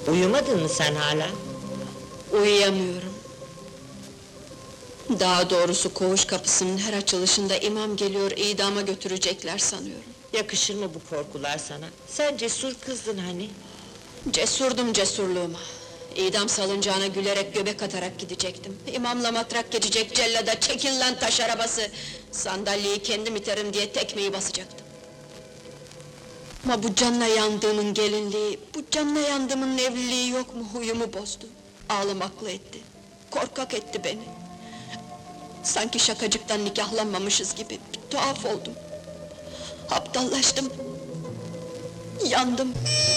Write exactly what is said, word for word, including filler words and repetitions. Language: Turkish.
Uyumadın mı sen hala? Uyuyamıyorum. Daha doğrusu koğuş kapısının her açılışında imam geliyor, idama götürecekler sanıyorum. Yakışır mı bu korkular sana? Sen cesur kızdın hani? Cesurdum cesurluğuma. İdam salıncağına gülerek göbek atarak gidecektim. İmamla matrak geçecek cellada, çekil lan taş arabası! Sandalyeyi kendim iterim diye tekmeyi basacaktım. Ama bu canla yandığımın gelinliği, bu canla yandığımın evliliği yok mu huyumu bozdu. Ağlamaklı etti, korkak etti beni. Sanki şakacıktan nikahlanmamışız gibi, bir tuhaf oldum. Aptallaştım, yandım.